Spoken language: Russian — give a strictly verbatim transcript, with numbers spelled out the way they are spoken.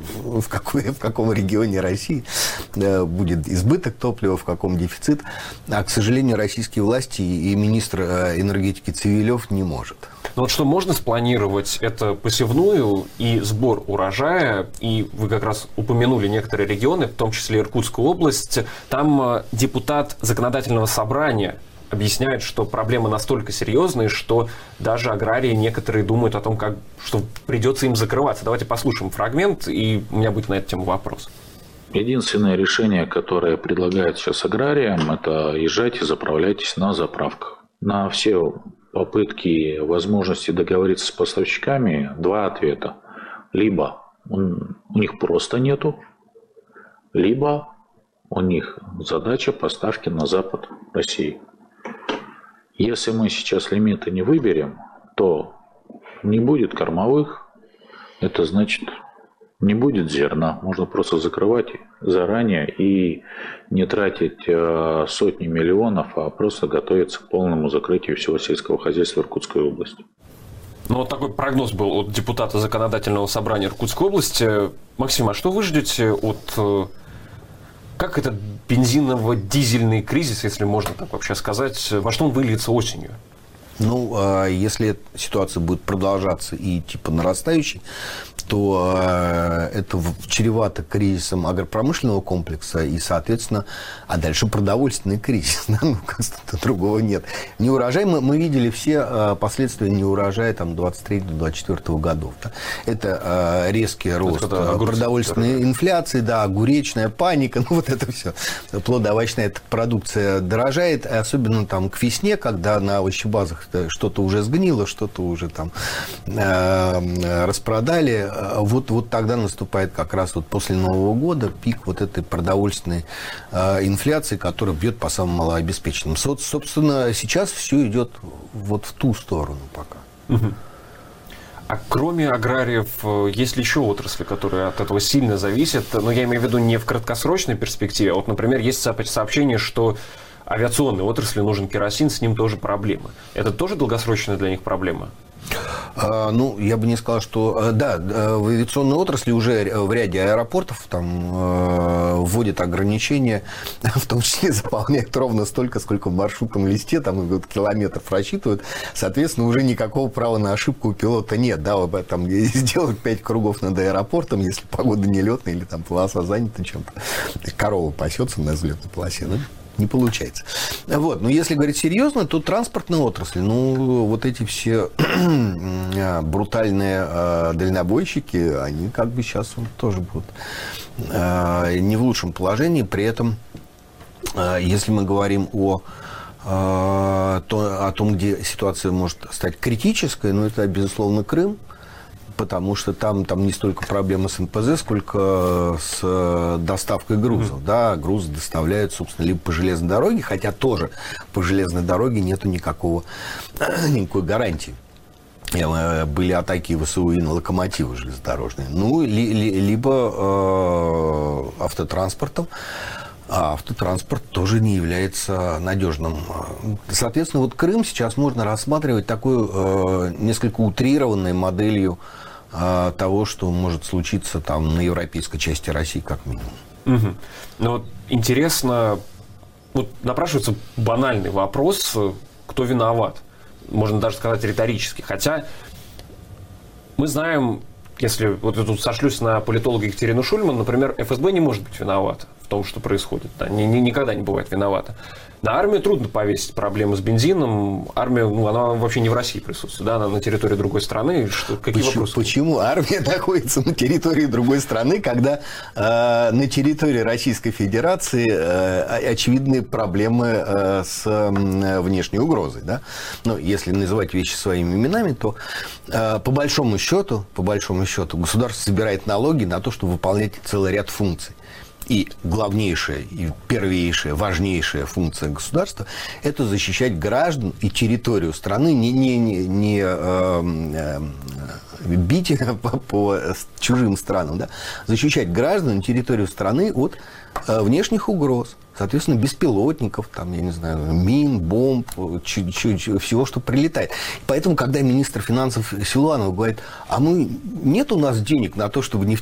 в, какой, в каком регионе России будет избыток топлива, в каком дефицит. А, к сожалению, российские власти и министр энергетики Цивилев не может. Ну вот что можно спланировать, это посевную и сбор урожая, и вы как раз упомянули некоторые регионы, в том числе Иркутскую область. Там депутат законодательного собрания объясняет, что проблемы настолько серьезные, что даже аграрии некоторые думают о том, как, что придется им закрываться. Давайте послушаем фрагмент, и у меня будет на эту тему вопрос. Единственное решение, которое предлагает сейчас аграриям, это езжайте, заправляйтесь на заправках. На все попытки, возможности договориться с поставщиками два ответа. Либо он, у них просто нету, либо у них задача поставки на запад России. Если мы сейчас лимиты не выберем, то не будет кормовых, это значит не будет зерна. Можно просто закрывать заранее и не тратить э, сотни миллионов, а просто готовиться к полному закрытию всего сельского хозяйства Иркутской области. Ну, вот такой прогноз был от депутата законодательного собрания Иркутской области. Максим, а что вы ждете от... Как этот бензиново-дизельный кризис, если можно так вообще сказать, во что он выльется осенью? Ну, если ситуация будет продолжаться и типа нарастающей, то это чревато кризисом агропромышленного комплекса и, соответственно, а дальше продовольственный кризис. Ну, как-то другого нет. Неурожай, мы, мы видели все последствия неурожая там, двадцать третьего — двадцать четвёртого годов. Да. Это резкий рост продовольственной инфляции, да, огуречная паника, ну вот это все. Плодоовощная продукция дорожает, особенно там к весне, когда на овощебазах что-то уже сгнило, что-то уже там э, распродали. Вот, вот тогда наступает как раз вот после Нового года пик вот этой продовольственной э, инфляции, которая бьет по самым малообеспеченным. Со, собственно, сейчас все идет вот в ту сторону пока. Угу. А кроме аграриев, есть ли еще отрасли, которые от этого сильно зависят? Но я имею в виду не в краткосрочной перспективе. А вот, например, есть сообщение, что авиационной отрасли нужен керосин, с ним тоже проблемы. Это тоже долгосрочная для них проблема? А, ну, я бы не сказал, что... Да, в авиационной отрасли уже в ряде аэропортов там э, вводят ограничения, в том числе заполняют ровно столько, сколько в маршрутном листе, там вот, километров рассчитывают. Соответственно, уже никакого права на ошибку у пилота нет. Да, там сделать пять кругов над аэропортом, если погода нелетная или там полоса занята чем-то. Корова пасется на взлетной полосе, да? Не получается. Вот. Но если говорить серьезно, то транспортная отрасль, ну, вот эти все брутальные э, дальнобойщики, они как бы сейчас вот, тоже будут э, не в лучшем положении. При этом, э, если мы говорим о, э, то, о том, где ситуация может стать критической, ну, это, безусловно, Крым. Потому что там, там не столько проблемы с эн пэ зэ, сколько с доставкой грузов. Mm-hmm. Да, грузы доставляют, собственно, либо по железной дороге, хотя тоже по железной дороге нету никакого, никакой гарантии. Были атаки вэ эс у и на локомотивы железнодорожные. Ну, ли, ли, либо э, автотранспортом. А автотранспорт тоже не является надежным. Соответственно, вот Крым сейчас можно рассматривать такой э, несколько утрированной моделью э, того, что может случиться там на европейской части России, как минимум. Угу. Ну вот интересно, вот напрашивается банальный вопрос, кто виноват? Можно даже сказать риторически. Хотя мы знаем, если вот я тут сошлюсь на политолога Екатерину Шульман, например, эф эс бэ не может быть виновата в том, что происходит. Да, ни, ни, никогда не бывает виновата. На армию трудно повесить проблемы с бензином. Армия, ну, она вообще не в России присутствует, да, она на территории другой страны. Что, какие почему, вопросы? Почему армия находится на территории другой страны, когда э, на территории Российской Федерации э, очевидные проблемы э, с э, внешней угрозой, да? Ну, если называть вещи своими именами, то э, по большому счету, по большому счету, государство собирает налоги на то, чтобы выполнять целый ряд функций. И главнейшая, и первейшая, важнейшая функция государства – это защищать граждан и территорию страны, не, не, не, не э, э, бить по, по чужим странам, да? Защищать граждан и территорию страны от э, внешних угроз. Соответственно, беспилотников, там, я не знаю, мин, бомб, ч- ч- ч- всего, что прилетает. Поэтому, когда министр финансов Силуанов говорит, а мы, нет у нас денег на то, чтобы